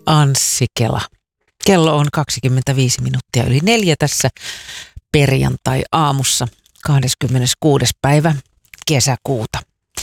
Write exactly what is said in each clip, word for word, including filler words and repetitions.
Anssi Kela. Kello on kaksikymmentäviisi minuuttia yli neljä tässä perjantai-aamussa kahdeskymmeneskuudes päivä kesäkuuta.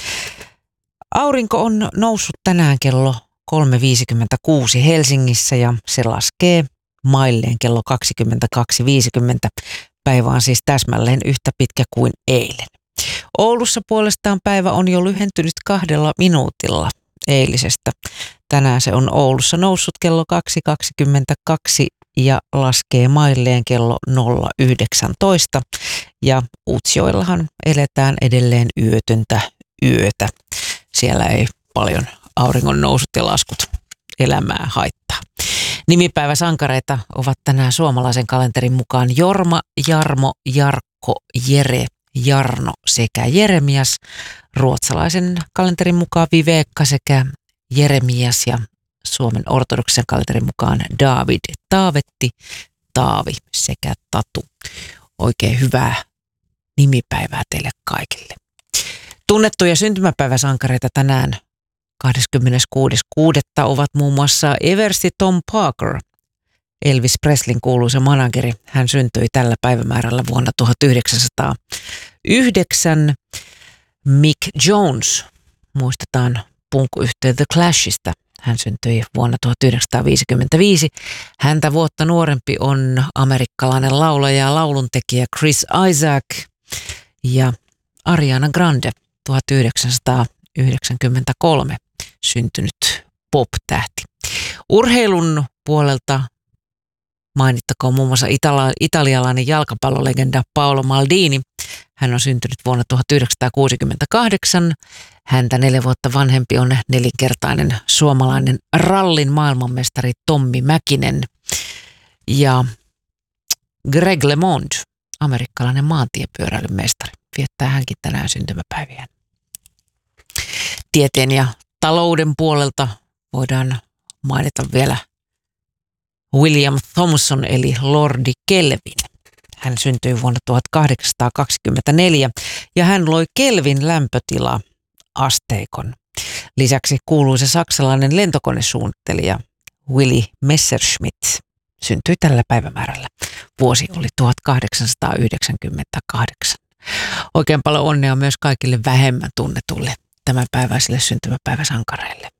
Aurinko on noussut tänään kello kolme viisikymmentäkuusi Helsingissä ja se laskee mailleen kello kaksikymmentäkaksi viisikymmentä. Päivä on siis täsmälleen yhtä pitkä kuin eilen. Oulussa puolestaan päivä on jo lyhentynyt kahdella minuutilla eilisestä. Tänään se on Oulussa noussut kello kaksi kaksikymmentäkaksi ja laskee mailleen kello nolla yhdeksäntoista. Ja Utsjoellahan eletään edelleen yötöntä yötä. Siellä ei paljon auringon nousut ja laskut elämää haittaa. Nimipäiväsankareita ovat tänään suomalaisen kalenterin mukaan Jorma, Jarmo, Jarkko, Jere, Jarno sekä Jeremias. Ruotsalaisen kalenterin mukaan Vivekka sekä Jeremias ja Suomen ortodoksisen kalenterin mukaan David, Taavetti, Taavi sekä Tatu. Oikein hyvää nimipäivää teille kaikille. Tunnettuja syntymäpäiväsankareita tänään kahdeskymmeneskuudes kuudetta ovat muun muassa Eversti Tom Parker, Elvis Presleyn kuuluisa manageri. Hän syntyi tällä päivämäärällä vuonna tuhatyhdeksänsataayhdeksän. Mick Jones, muistetaan punkkuyhtye The Clashista. Hän syntyi vuonna tuhatyhdeksänsataaviisikymmentäviisi. Häntä vuotta nuorempi on amerikkalainen laulaja ja lauluntekijä Chris Isaak ja Ariana Grande, tuhatyhdeksänsataayhdeksänkymmentäkolme syntynyt pop-tähti. Urheilun puolelta mainittakoon muun muassa itala- italialainen jalkapallolegenda Paolo Maldini. Hän on syntynyt vuonna tuhatyhdeksänsataakuusikymmentäkahdeksan. Häntä neljä vuotta vanhempi on nelinkertainen suomalainen rallin maailmanmestari Tommi Mäkinen. Ja Greg LeMond, amerikkalainen maantiepyöräilymestari, viettää hänkin tänään syntymäpäiviään. Tieteen ja talouden puolelta voidaan mainita vielä William Thomson eli Lordi Kelvin. Hän syntyi vuonna tuhatkahdeksansataakaksikymmentäneljä ja hän loi Kelvin lämpötila-asteikon. Lisäksi kuuluisa saksalainen lentokonesuunnittelija Willy Messerschmitt syntyi tällä päivämäärällä. Vuosi oli tuhatkahdeksansataayhdeksänkymmentäkahdeksan. Oikein paljon onnea myös kaikille vähemmän tunnetuille tämänpäiväisille syntymäpäiväsankareille.